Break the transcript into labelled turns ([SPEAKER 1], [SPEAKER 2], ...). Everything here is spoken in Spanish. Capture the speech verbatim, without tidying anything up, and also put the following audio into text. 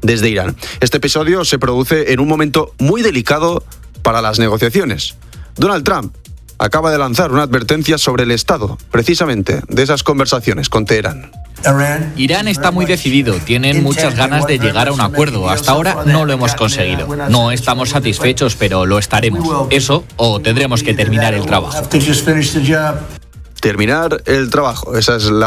[SPEAKER 1] desde Irán. Este episodio se produce en un momento muy delicado para las negociaciones. Donald Trump acaba de lanzar una advertencia sobre el estado, precisamente, de esas conversaciones con Teherán.
[SPEAKER 2] Irán está muy decidido, tienen muchas ganas de llegar a un acuerdo. Hasta ahora no lo hemos conseguido. No estamos satisfechos, pero lo estaremos. Eso o tendremos que terminar el trabajo.
[SPEAKER 1] Terminar el trabajo, esa es la